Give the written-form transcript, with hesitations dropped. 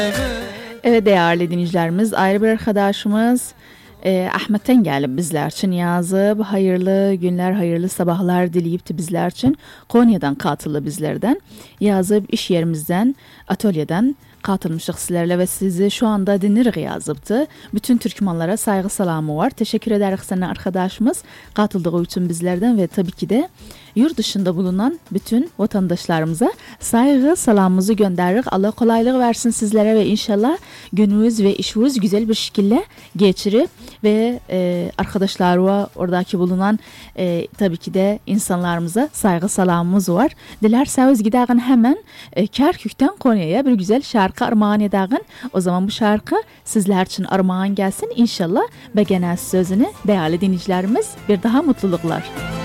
Evet değerli dinleyicilerimiz, ayrı bir arkadaşımız Ahmet'ten gelip bizler için yazıp hayırlı günler, hayırlı sabahlar dileyip de bizler için Konya'dan katıldı bizlerden. Yazıp iş yerimizden, atölyeden katılmıştık sizlerle ve sizi şu anda dinlerik yazıptı. Bütün Türkmenlere saygı selamı var. Teşekkür ederiz sana arkadaşımız katıldığı için bizlerden ve tabii ki de yurt dışında bulunan bütün vatandaşlarımıza saygı selamımızı gönderirik. Allah kolaylık versin sizlere ve inşallah gününüz ve işiniz güzel bir şekilde geçirir ve arkadaşlarıma oradaki bulunan tabii ki de insanlarımıza saygı selamımız var. Dilerseniz gidelim hemen Kerkük'ten Konya'ya bir güzel şarkı armağan edelim. O zaman bu şarkı sizler için armağan gelsin inşallah. Ve genel sözünü değerli dinleyicilerimiz bir daha mutluluklar.